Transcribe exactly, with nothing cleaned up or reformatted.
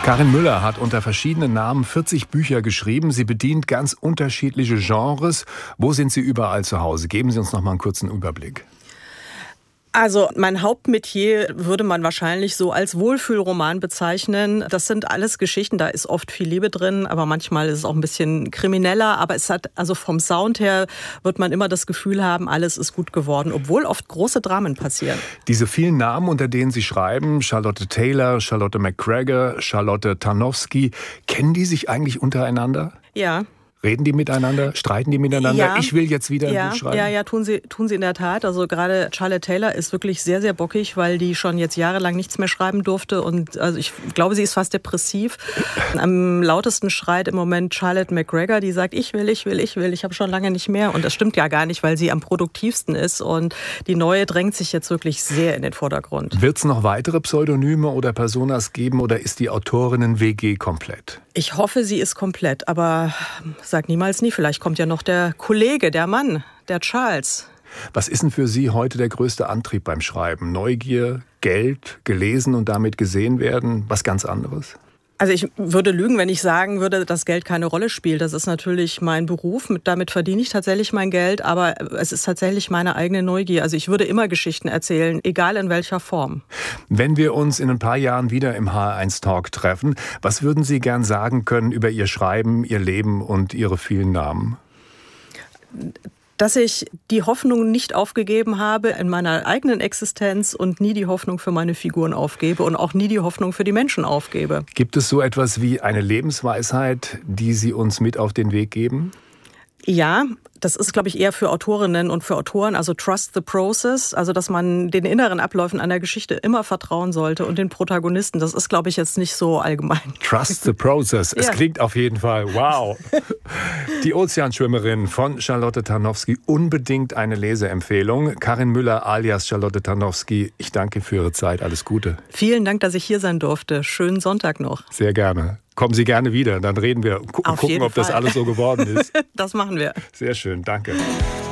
Karin Müller hat unter verschiedenen Namen vierzig Bücher geschrieben. Sie bedient ganz unterschiedliche Genres. Wo sind Sie überall zu Hause? Geben Sie uns noch mal einen kurzen Überblick. Also mein Hauptmetier würde man wahrscheinlich so als Wohlfühlroman bezeichnen. Das sind alles Geschichten, da ist oft viel Liebe drin, aber manchmal ist es auch ein bisschen krimineller. Aber es hat, also vom Sound her wird man immer das Gefühl haben, alles ist gut geworden, obwohl oft große Dramen passieren. Diese vielen Namen, unter denen Sie schreiben, Charlotte Taylor, Charlotte McGregor, Charlotte Tarnowski, kennen die sich eigentlich untereinander? Ja. Reden die miteinander? Streiten die miteinander? Ja. Ich will jetzt wieder ja, ein Buch schreiben. Ja, ja, tun sie, tun sie in der Tat. Also gerade Charlotte Taylor ist wirklich sehr, sehr bockig, weil die schon jetzt jahrelang nichts mehr schreiben durfte. Und also ich glaube, sie ist fast depressiv. Am lautesten schreit im Moment Charlotte McGregor, die sagt, ich will, ich will, ich will, ich habe schon lange nicht mehr. Und das stimmt ja gar nicht, weil sie am produktivsten ist. Und die neue drängt sich jetzt wirklich sehr in den Vordergrund. Wird es noch weitere Pseudonyme oder Personas geben oder ist die Autorinnen-W G komplett? Ich hoffe, sie ist komplett, aber sag niemals nie. Vielleicht kommt ja noch der Kollege, der Mann, der Charles. Was ist denn für Sie heute der größte Antrieb beim Schreiben? Neugier, Geld, gelesen und damit gesehen werden? Was ganz anderes? Also ich würde lügen, wenn ich sagen würde, dass Geld keine Rolle spielt. Das ist natürlich mein Beruf, damit verdiene ich tatsächlich mein Geld, aber es ist tatsächlich meine eigene Neugier. Also ich würde immer Geschichten erzählen, egal in welcher Form. Wenn wir uns in ein paar Jahren wieder im H R eins Talk treffen, was würden Sie gern sagen können über Ihr Schreiben, Ihr Leben und Ihre vielen Namen? Dass ich die Hoffnung nicht aufgegeben habe in meiner eigenen Existenz und nie die Hoffnung für meine Figuren aufgebe und auch nie die Hoffnung für die Menschen aufgebe. Gibt es so etwas wie eine Lebensweisheit, die Sie uns mit auf den Weg geben? Ja, das ist, glaube ich, eher für Autorinnen und für Autoren, also trust the process, also dass man den inneren Abläufen einer Geschichte immer vertrauen sollte und den Protagonisten. Das ist, glaube ich, jetzt nicht so allgemein. Trust the process. Es ja. Klingt auf jeden Fall wow. Die Ozeanschwimmerin von Charlotte Tarnowski, unbedingt eine Leseempfehlung. Karin Müller alias Charlotte Tarnowski, ich danke für Ihre Zeit. Alles Gute. Vielen Dank, dass ich hier sein durfte. Schönen Sonntag noch. Sehr gerne. Kommen Sie gerne wieder, dann reden wir und gucken, ob Fall. das alles so geworden ist. Das machen wir. Sehr schön, danke.